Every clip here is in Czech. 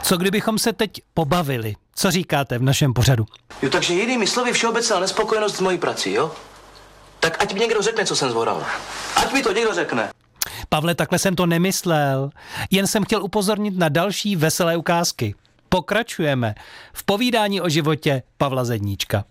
Co kdybychom se teď pobavili? Co říkáte v našem pořadu? Jo, takže jinými slovy všeobecná nespokojenost s mojí prací, jo? Tak ať mi někdo řekne, co jsem zvoral. Ať mi to někdo řekne. Pavle, takhle jsem to nemyslel. Jen jsem chtěl upozornit na další veselé ukázky. Pokračujeme v povídání o životě Pavla Zedníčka.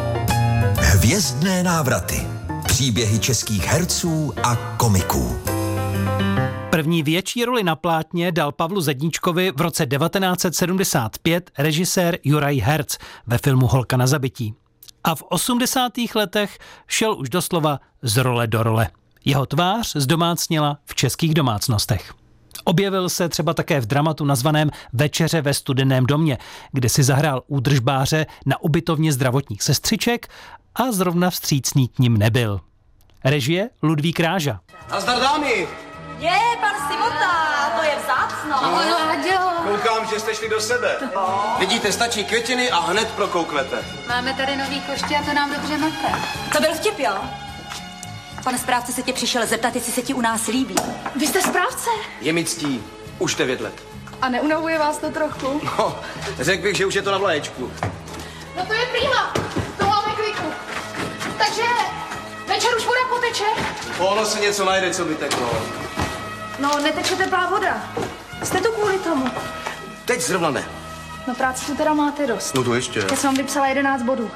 Hvězdné návraty. Příběhy českých herců a komiků. První větší roli na plátně dal Pavlu Zedníčkovi v roce 1975 režisér Juraj Herc ve filmu Holka na zabití. A v 80. letech šel už doslova z role do role. Jeho tvář zdomácněla v českých domácnostech. Objevil se třeba také v dramatu nazvaném Večeře ve studeném domě, kde si zahrál údržbáře na ubytovně zdravotních sestřiček a zrovna vstřícný k nim nebyl. Režie Ludvík Ráža. Nazdar dámy! Pan Simota, to je vzácno. Koukám, že jste šli do sebe. Vidíte, stačí květiny a hned prokouknete. Máme tady nový koště a to nám dobře mete. To byl vtip, jo? Pane správce se tě přišel zeptat, jestli se ti u nás líbí. Vy jste správce? Je mi ctí. Už 9 let. A neunavuje vás to trochu? No, řekl bych, že už je to na vlaječku. No to je prýma, to máme kliku. Takže večer už voda poteče? Ono se něco najde, co by teklo. No, neteče teplá voda. Jste tu kvůli tomu. Teď zrovna ne. No práci tu teda máte dost. No to ještě. Já jsem vám vypsala 11 bodů.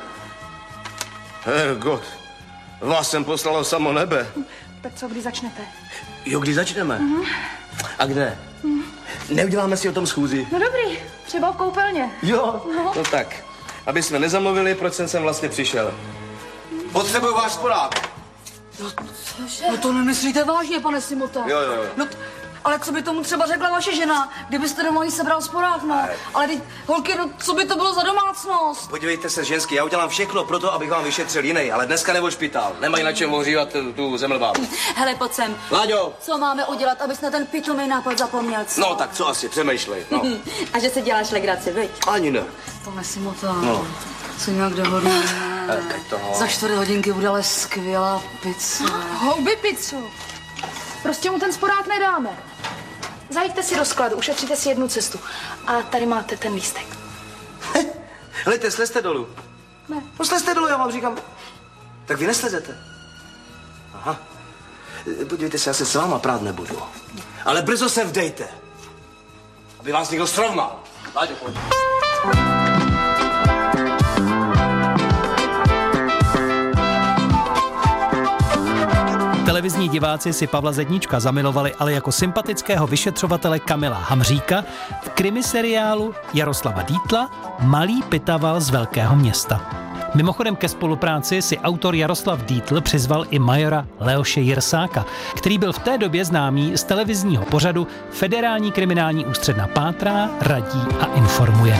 Hergot, vás jsem poslalo samo nebe. Tak co, kdy začnete? Jo, kdy začneme? A kde? Neuděláme si o tom schůzi. No dobrý, třeba v koupelně. Jo, no tak. Aby jsme nezamluvili, proč jsem sem vlastně přišel. Potřebuju váš sporák. No to nemyslíte vážně, pane Simota. Jo. No, ale co by tomu třeba řekla vaše žena, kdybyste doma jí sebral sporák, no. Ale teď, holky, no, co by to bylo za domácnost? Podívejte se, ženský, já udělám všechno pro to, abych vám vyšetřil jiný, ale dneska nebo špitál. Nemají na čem ohřívat tu zemlbábu. Hele, pojď sem. Láďo! Co máme udělat, abys na ten pitomý nápad zapomněl, co? No tak co asi, přemýšlej, no. A že se děláš legraci, viď? Ani ne. Pane Simota, No. co nějak dohodneme. Teď toho. Za 4 hodinky bude ale skvělá pizza. Houby pizzu. Prostě mu ten sporák nedáme. Zajďte si do skladu, ušetříte si jednu cestu. A tady máte ten lístek. Helejte, slezte dolů. Ne. No slezte dolů, já vám říkám. Tak vy neslezete. Aha. Podívejte se, já se s váma prát nebudu. Ale brzo se vdejte. Aby vás někdo srovnal. Láďo, pojď. Televizní diváci si Pavla Zedníčka zamilovali ale jako sympatického vyšetřovatele Kamila Hamříka v krimiseriálu Jaroslava Dietla Malý pitaval z velkého města. Mimochodem ke spolupráci si autor Jaroslav Dietl přizval i majora Leoše Jirsáka, který byl v té době známý z televizního pořadu Federální kriminální ústředna pátrá, radí a informuje.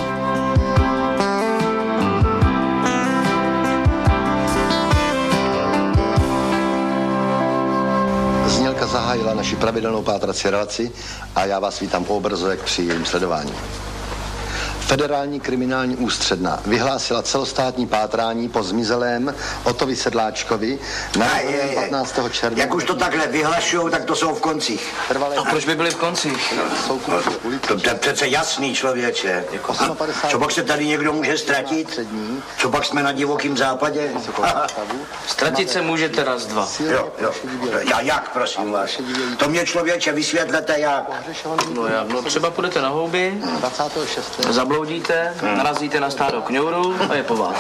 Znělka zahájila naši pravidelnou pátrací relaci a já vás vítám po obrazovek při jejím sledování. Federální kriminální ústředna vyhlásila celostátní pátrání po zmizelém Otovi Sedláčkovi na 15. června. Jak už to takhle vyhlašujou, tak to jsou v koncích. A proč by byli v koncích? To je přece jasný, člověče. Co pak se tady někdo může ztratit? Co pak jsme na divokým západě? Ztratit se můžete raz, dva. Jo. Jak, prosím vás? To mě, člověče, vysvětlete jak. No třeba půjdete na houby, 26. zabloudíte, narazíte na stádo kňourů a je po vás.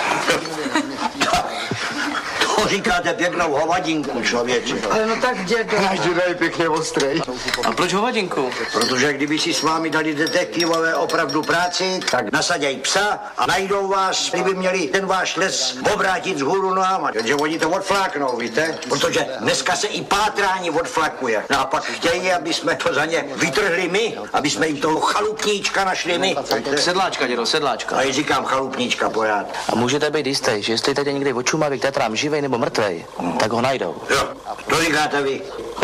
To říkáte pěknou hovadinku, člověče. Ale no tak dědo. Náš děda je pěkně ostrej. A proč hovadinku? Protože kdyby si s vámi dali detektivové opravdu práci, tak nasaděj psa a najdou vás, kdyby měli ten váš les obrátit vzhůru nohama. Takže oni to odfláknou, víte? Protože dneska se i pátrání odflakuje. No a pak chtějí, aby jsme to za ně vytrhli my, aby jsme jim toho chalupníčka našli my. Sedláčka, dědo, sedláčka. A já říkám chalupníčka pořád. A můžete být jistý, že jestli teď někdy od Šumavy k Tatrám živej nebo mrtvej, tak ho najdou. Jo, to říkáte vy.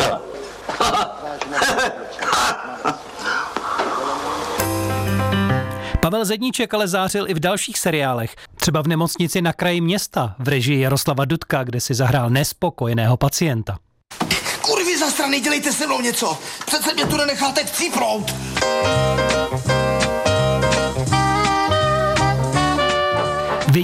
Pavel Zedníček ale zářil i v dalších seriálech, třeba v Nemocnici na kraji města v režii Jaroslava Dudka, kde si zahrál nespokojeného pacienta. Kurvy zastraný, dělejte se mnou něco. Přece mě tu nenecháte chcípnout.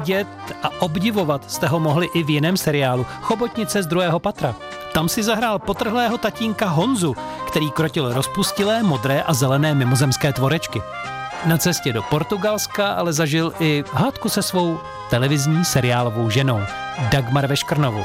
Vidět a obdivovat jste ho mohli i v jiném seriálu Chobotnice z druhého patra. Tam si zahrál potrhlého tatínka Honzu, který krotil rozpustilé, modré a zelené mimozemské tvorečky. Na cestě do Portugalska ale zažil i hádku se svou televizní seriálovou ženou, Dagmar Veškrnovou.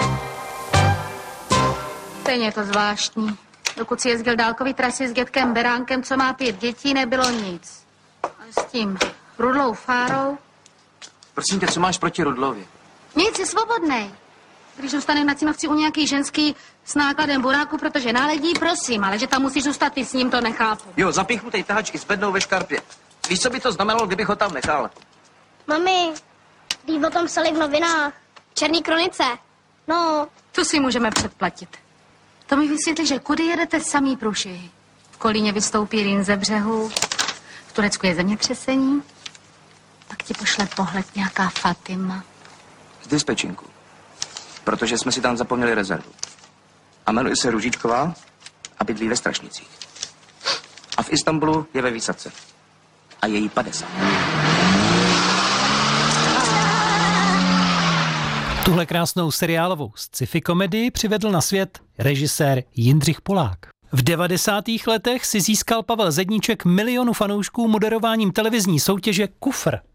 Stejně je to zvláštní. Dokud si jezdil dálkový trasy s dětkem Beránkem, co má 5 dětí, nebylo nic. A s tím Rudlou Fárou? Prosím tě, co máš proti Rudlovi? Nic, je svobodnej. Když zůstaneš na Cínovci u nějaký ženský s nákladem buráku, protože náledí, prosím, ale že tam musíš zůstat ty s ním, to nechápu. Jo, zapíchnutej tahač i s bednou ve škarpě. Víš, co by to znamenalo, kdybych ho tam nechal? Mami, když o tom psali v novinách. Černý kronice. No. To si můžeme předplatit. To mi vysvětli, že kudy jedete samý průšvihy. V Kolíně vystoupí Rýn ze břehu, v Turecku je zemětřesení, pak ti pošle pohled nějaká Fatima. Z dispečinku. Protože jsme si tam zapomněli rezervu. A jmenuje se Růžičková a bydlí ve Strašnicích. A v Istanbulu je ve výsadce. A je jí 50. Tuhle krásnou seriálovou sci-fi komedii přivedl na svět režisér Jindřich Polák. V 90. letech si získal Pavel Zedníček milionu fanoušků moderováním televizní soutěže Kufr.